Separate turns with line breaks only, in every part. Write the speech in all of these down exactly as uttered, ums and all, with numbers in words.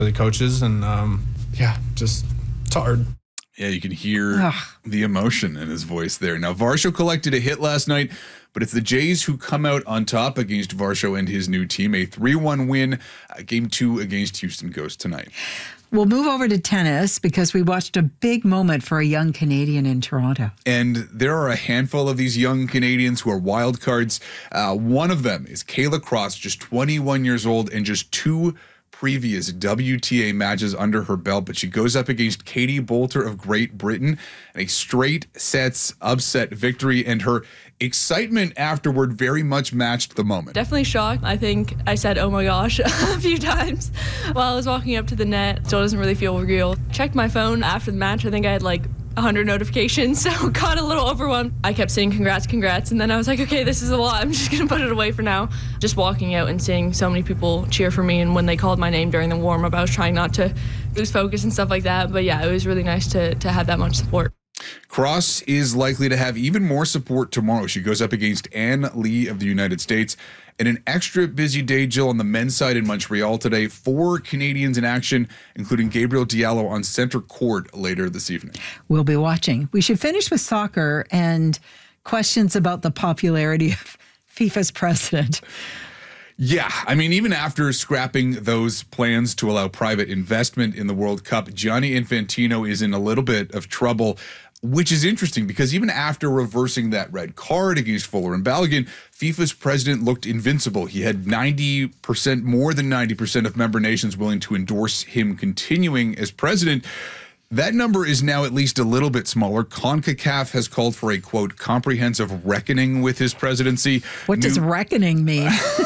the coaches, and um, yeah, just it's hard.
Yeah, you can hear
Ugh.
the emotion in his voice there. Now, Varsho collected a hit last night, but it's the Jays who come out on top against Varsho and his new team. A three one win. Uh, game two against Houston Ghosts tonight.
We'll move over to tennis because we watched a big moment for a young Canadian in Toronto.
And there are a handful of these young Canadians who are wild cards. Uh, one of them is Kayla Cross, just twenty-one years old and just two previous W T A matches under her belt, but she goes up against Katie Boulter of Great Britain in a straight sets upset victory, and her excitement afterward very much matched the moment.
Definitely shocked. I think I said, oh my gosh, a few times while I was walking up to the net. Still doesn't really feel real. Checked my phone after the match. I think I had like one hundred notifications, so got a little overwhelmed. I kept saying congrats, congrats, and then I was like, okay, this is a lot. I'm just going to put it away for now. Just walking out and seeing so many people cheer for me, and when they called my name during the warm-up, I was trying not to lose focus and stuff like that. But yeah, it was really nice to, to have that much support.
Cross is likely to have even more support tomorrow. She goes up against Ann Lee of the United States. And an extra busy day, Jill, on the men's side in Montreal today. Four Canadians in action, including Gabriel Diallo on center court later this evening.
We'll be watching. We should finish with soccer and questions about the popularity of FIFA's president.
Yeah, I mean, even after scrapping those plans to allow private investment in the World Cup, Gianni Infantino is in a little bit of trouble, which is interesting because even after reversing that red card against Fuller and Balogun, FIFA's president looked invincible. He had ninety percent, more than ninety percent of member nations willing to endorse him continuing as president. That number is now at least a little bit smaller. CONCACAF has called for a, quote, comprehensive reckoning with his presidency.
What
New-
does reckoning mean?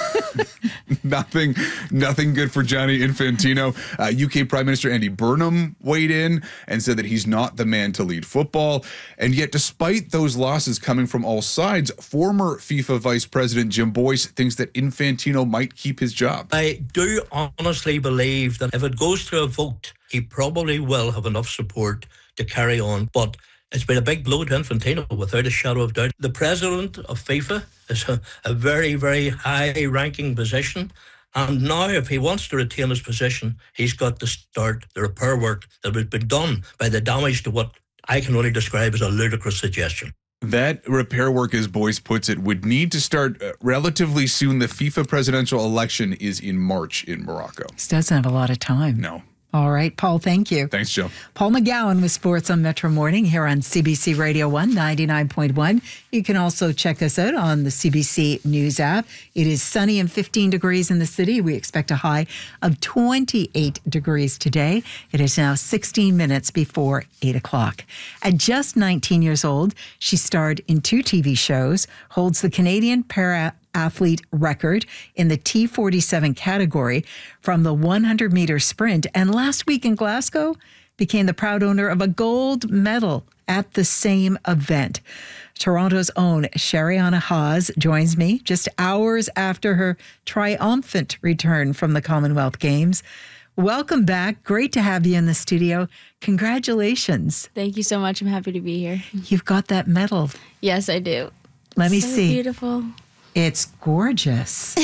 nothing, nothing good for Gianni Infantino. Uh, U K Prime Minister Andy Burnham weighed in and said that he's not the man to lead football. And yet, despite those losses coming from all sides, former FIFA Vice President Jim Boyce thinks that Infantino might keep his job.
I do honestly believe that if it goes to a vote, he probably will have enough support to carry on. But it's been a big blow to Infantino, without a shadow of doubt. The president of FIFA is a, a very, very high-ranking position. And now, if he wants to retain his position, he's got to start the repair work that has been done by the damage to what I can only describe as a ludicrous suggestion.
That repair work, as Boyce puts it, would need to start relatively soon. The FIFA presidential election is in March in Morocco.
This doesn't have a lot of time.
No.
All right, Paul, thank you.
Thanks, Joe.
Paul McGowan with Sports on Metro Morning here on C B C Radio one ninety-nine point one. You can also check us out on the C B C News app. It is sunny and fifteen degrees in the city. We expect a high of twenty-eight degrees today. It is now sixteen minutes before eight o'clock. At just nineteen years old, she starred in two T V shows, holds the Canadian para athlete record in the T forty-seven category from the one hundred meter sprint, and last week in Glasgow became the proud owner of a gold medal at the same event. Toronto's own Shariana Haas joins me just hours after her triumphant return from the Commonwealth Games. Welcome back. Great to have you in the studio. Congratulations.
Thank you so much. I'm happy to be here.
You've got that medal.
Yes, I do.
Let me
so
see.
Beautiful.
It's gorgeous.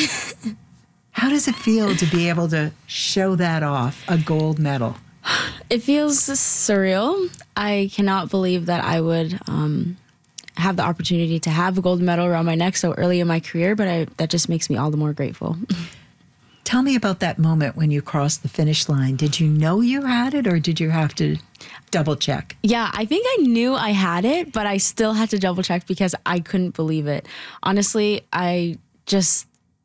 How does it feel to be able to show that off, a gold medal?
It feels surreal. I cannot believe that I would um, have the opportunity to have a gold medal around my neck so early in my career, but I, that just makes me all the more grateful.
Tell me about that moment when you crossed the finish line. Did you know you had it, or did you have to double check?
Yeah, I think I knew I had it, but I still had to double check because I couldn't believe it. Honestly, I just,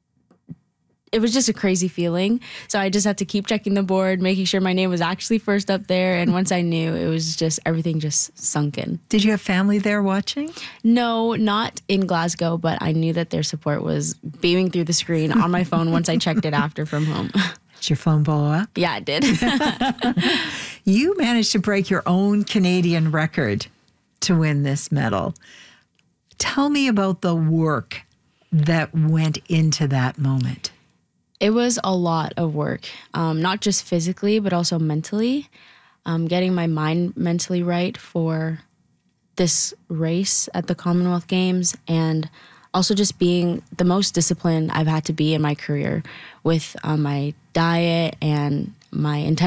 it was just a crazy feeling. So I just had to keep checking the board, making sure my name was actually first up there. And once I knew, it was just, everything just sunk in.
Did you have family there watching?
No, not in Glasgow, but I knew that their support was beaming through the screen on my phone once I checked it after from home.
Did your phone blow up?
Yeah, it did.
You managed to break your own Canadian record to win this medal. Tell me about the work that went into that moment.
It was a lot of work, um, not just physically, but also mentally. Um, getting my mind mentally right for this race at the Commonwealth Games, and also just being the most disciplined I've had to be in my career with um, my diet and my intention